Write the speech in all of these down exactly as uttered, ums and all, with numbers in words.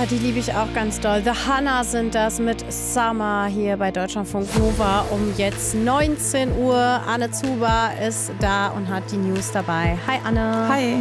Ah, die liebe ich auch ganz doll. The Hanna sind das mit Summer hier bei Deutschlandfunk Nova um jetzt neunzehn Uhr. Anne Zuber ist da und hat die News dabei. Hi Anne. Hi.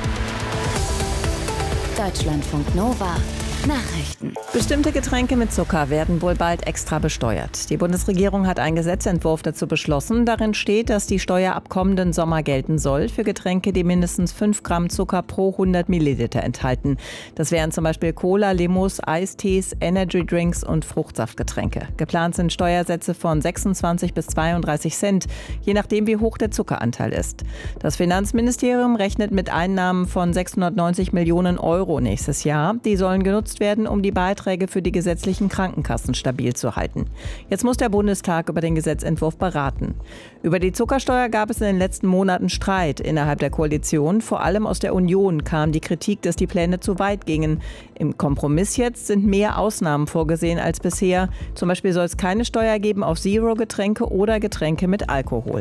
Deutschlandfunk Nova. Nachrichten. Bestimmte Getränke mit Zucker werden wohl bald extra besteuert. Die Bundesregierung hat einen Gesetzentwurf dazu beschlossen. Darin steht, dass die Steuer ab kommenden Sommer gelten soll für Getränke, die mindestens fünf Gramm Zucker pro hundert Milliliter enthalten. Das wären zum Beispiel Cola, Limos, Eistees, Energydrinks und Fruchtsaftgetränke. Geplant sind Steuersätze von sechsundzwanzig bis zweiunddreißig Cent, je nachdem wie hoch der Zuckeranteil ist. Das Finanzministerium rechnet mit Einnahmen von sechshundertneunzig Millionen Euro nächstes Jahr. Die sollen genutzt werden, um die Beiträge für die gesetzlichen Krankenkassen stabil zu halten. Jetzt muss der Bundestag über den Gesetzentwurf beraten. Über die Zuckersteuer gab es in den letzten Monaten Streit innerhalb der Koalition. Vor allem aus der Union kam die Kritik, dass die Pläne zu weit gingen. Im Kompromiss jetzt sind mehr Ausnahmen vorgesehen als bisher. Zum Beispiel soll es keine Steuer geben auf Zero-Getränke oder Getränke mit Alkohol.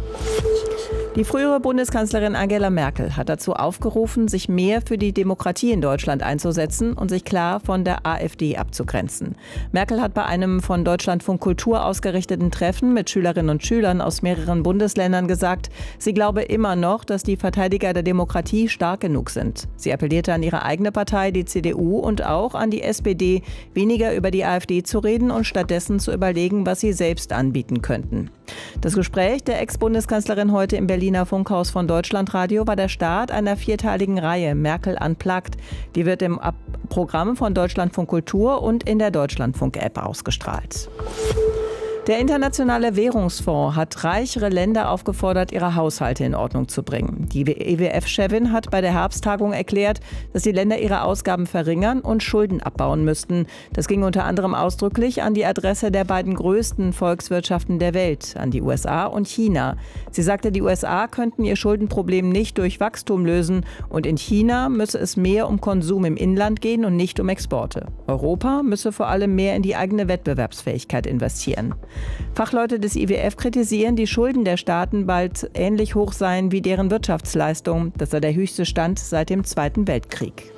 Die frühere Bundeskanzlerin Angela Merkel hat dazu aufgerufen, sich mehr für die Demokratie in Deutschland einzusetzen und sich klar von der AfD abzugrenzen. Merkel hat bei einem von Deutschlandfunk Kultur ausgerichteten Treffen mit Schülerinnen und Schülern aus mehreren Bundesländern gesagt, sie glaube immer noch, dass die Verteidiger der Demokratie stark genug sind. Sie appellierte an ihre eigene Partei, die C D U, und auch an die S P D, weniger über die AfD zu reden und stattdessen zu überlegen, was sie selbst anbieten könnten. Das Gespräch der Ex-Bundeskanzlerin heute im Berliner Funkhaus von Deutschlandradio war der Start einer vierteiligen Reihe Merkel Unplugged. Die wird im Programm von Deutschlandfunk Kultur und in der Deutschlandfunk-App ausgestrahlt. Der Internationale Währungsfonds hat reichere Länder aufgefordert, ihre Haushalte in Ordnung zu bringen. Die E W F-Chefin hat bei der Herbsttagung erklärt, dass die Länder ihre Ausgaben verringern und Schulden abbauen müssten. Das ging unter anderem ausdrücklich an die Adresse der beiden größten Volkswirtschaften der Welt, an die U S A und China. Sie sagte, die U S A könnten ihr Schuldenproblem nicht durch Wachstum lösen und in China müsse es mehr um Konsum im Inland gehen und nicht um Exporte. Europa müsse vor allem mehr in die eigene Wettbewerbsfähigkeit investieren. Fachleute des I W F kritisieren, die Schulden der Staaten bald ähnlich hoch seien wie deren Wirtschaftsleistung. Das sei der höchste Stand seit dem Zweiten Weltkrieg.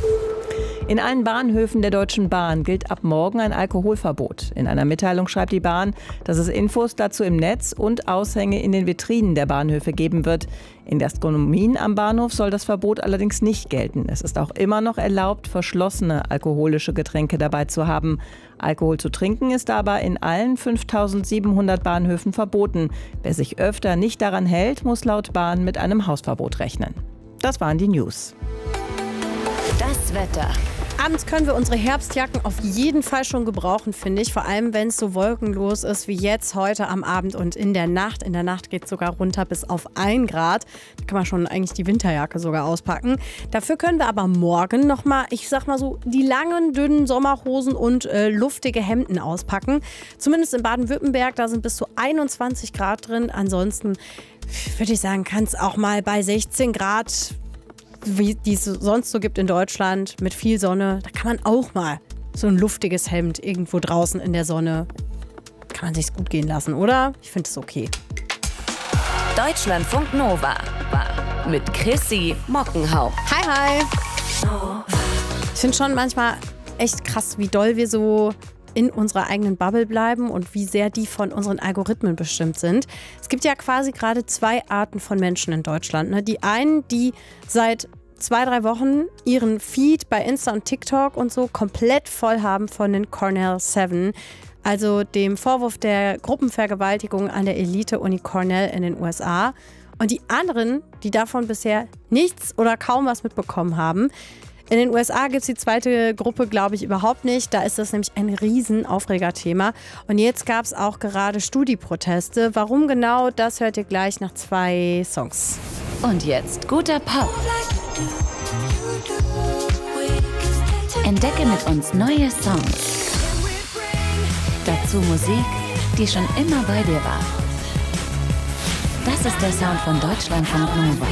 In allen Bahnhöfen der Deutschen Bahn gilt ab morgen ein Alkoholverbot. In einer Mitteilung schreibt die Bahn, dass es Infos dazu im Netz und Aushänge in den Vitrinen der Bahnhöfe geben wird. In Gastronomien am Bahnhof soll das Verbot allerdings nicht gelten. Es ist auch immer noch erlaubt, verschlossene alkoholische Getränke dabei zu haben. Alkohol zu trinken ist aber in allen fünftausendsiebenhundert Bahnhöfen verboten. Wer sich öfter nicht daran hält, muss laut Bahn mit einem Hausverbot rechnen. Das waren die News. Das Wetter. Abends können wir unsere Herbstjacken auf jeden Fall schon gebrauchen, finde ich. Vor allem, wenn es so wolkenlos ist wie jetzt heute am Abend und in der Nacht. In der Nacht geht es sogar runter bis auf ein Grad. Da kann man schon eigentlich die Winterjacke sogar auspacken. Dafür können wir aber morgen nochmal, ich sag mal so, die langen, dünnen Sommerhosen und äh, luftige Hemden auspacken. Zumindest in Baden-Württemberg, da sind bis zu einundzwanzig Grad drin. Ansonsten würde ich sagen, kann es auch mal bei sechzehn Grad, wie die es sonst so gibt in Deutschland, mit viel Sonne, da kann man auch mal so ein luftiges Hemd irgendwo draußen in der Sonne, kann man sich's gut gehen lassen, oder? Ich finde es okay. Deutschlandfunk Nova mit Chrissy Mockenhaupt. Hi, hi. Ich finde schon manchmal echt krass, wie doll wir so in unserer eigenen Bubble bleiben und wie sehr die von unseren Algorithmen bestimmt sind. Es gibt ja quasi gerade zwei Arten von Menschen in Deutschland. Ne? Die einen, die seit zwei, drei Wochen ihren Feed bei Insta und TikTok und so komplett voll haben von den Cornell Seven, also dem Vorwurf der Gruppenvergewaltigung an der Elite-Uni Cornell in den U S A. Und die anderen, die davon bisher nichts oder kaum was mitbekommen haben. In den U S A gibt es die zweite Gruppe, glaube ich, überhaupt nicht. Da ist das nämlich ein riesen Aufregerthema. Und jetzt gab es auch gerade Studi-Proteste. Warum genau, das hört ihr gleich nach zwei Songs. Und jetzt guter Pop. Entdecke mit uns neue Songs. Dazu Musik, die schon immer bei dir war. Das ist der Sound von Deutschlandfunk Nova.